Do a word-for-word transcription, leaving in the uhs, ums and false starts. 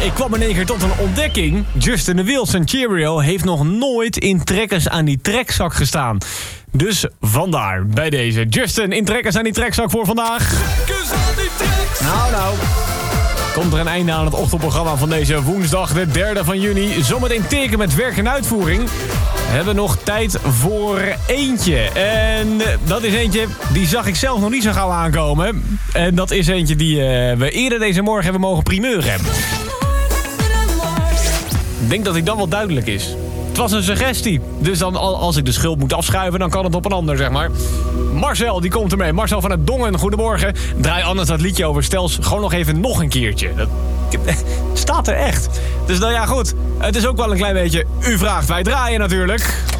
ik kwam in één keer tot een ontdekking. Justin de Wilson Cheerio heeft nog nooit in Trekkers aan die trekzak gestaan. Dus vandaar bij deze. Justin in Trekkers aan die trekzak voor vandaag. Trekkers aan die trekzak. Nou, nou. Komt er een einde aan het ochtendprogramma van deze woensdag, de derde van juni. Zometeen teken met werk en uitvoering. We hebben nog tijd voor eentje. En dat is eentje, die zag ik zelf nog niet zo gauw aankomen. En dat is eentje die uh, we eerder deze morgen hebben mogen primeuren. Ik denk dat die dan wel duidelijk is. Het was een suggestie. Dus dan, als ik de schuld moet afschuiven, dan kan het op een ander, zeg maar. Marcel, die komt ermee. Marcel van het Dongen, goedemorgen. Draai anders dat liedje over Stels gewoon nog even nog een keertje. Dat staat er echt. Dus nou ja, goed. Het is ook wel een klein beetje u vraagt, wij draaien natuurlijk.